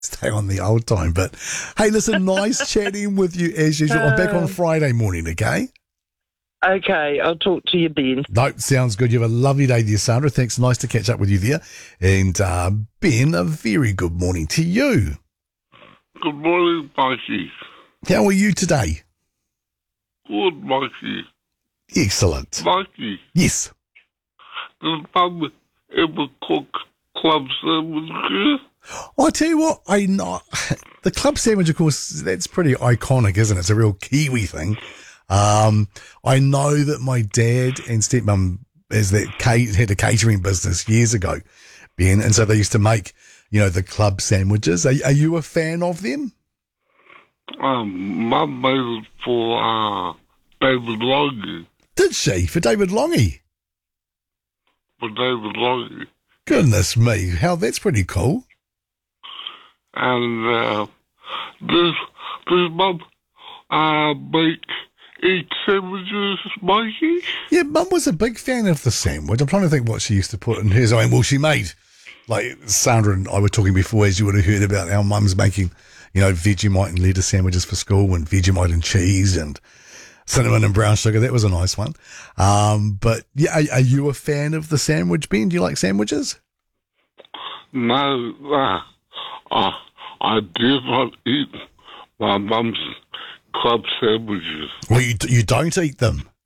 stay on the old time. But hey, listen, nice chatting with you as usual. I'm back on Friday morning, okay? Okay, I'll talk to you then. Nope, sounds good. You have a lovely day there, Sandra. Thanks. Nice to catch up with you there. And Ben, a very good morning to you. Good morning, Mikey. How are you today? Good, Mikey. Excellent. Mikey, Yes. does Mum ever cook club sandwiches? I tell you what, I know the club sandwich, of course, that's pretty iconic, isn't it? It's a real Kiwi thing. I know that my dad and stepmum had a catering business years ago, Ben, and so they used to make, the club sandwiches. Are you a fan of them? Mum made it for David Longy. Did she? For David Longy? For David Longy. Goodness me, that's pretty cool. And does Mum make egg sandwiches, Mikey? Yeah, Mum was a big fan of the sandwich. I'm trying to think what she used to put in hers. I mean, well, she made, like Sandra and I were talking before, as you would have heard about our mums making, Vegemite and lettuce sandwiches for school, and Vegemite and cheese and cinnamon and brown sugar. That was a nice one. But yeah, are you a fan of the sandwich, Ben? Do you like sandwiches? No, I did not eat my mum's club sandwiches. Well, you don't eat them.